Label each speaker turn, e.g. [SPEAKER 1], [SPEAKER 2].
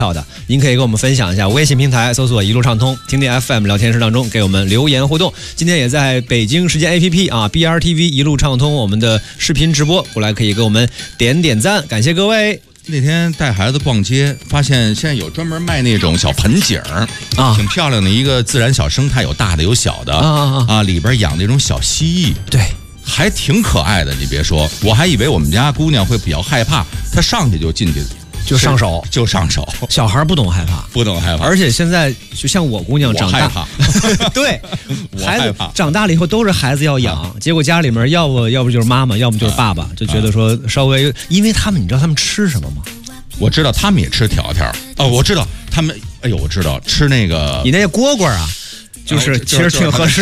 [SPEAKER 1] 好的，您可以跟我们分享一下，微信平台搜索一路畅通，听听 FM 聊天室当中给我们留言互动。今天也在北京时间 APP 啊 BRTV 一路畅通我们的视频直播，过来可以给我们点赞，感谢各位。
[SPEAKER 2] 那天带孩子逛街，发现现在有专门卖那种小盆景啊，挺漂亮的一个自然小生态，有大的有小的啊，里边养那种小蜥蜴，
[SPEAKER 1] 对，
[SPEAKER 2] 还挺可爱的。你别说，我还以为我们家姑娘会比较害怕，她上去就进去。
[SPEAKER 1] 就上手，小孩不懂害怕，而且现在就像我姑娘长大，对，孩子长大了以后都是孩子要养，结果家里面要不就是妈妈，要不就是爸爸，就觉得说稍微，因为他们你知道他们吃什么吗？
[SPEAKER 2] 我知道他们也吃条条哦，我知道他们，哎呦，我知道吃那个
[SPEAKER 1] 你那蝈蝈啊，就是其实挺合适。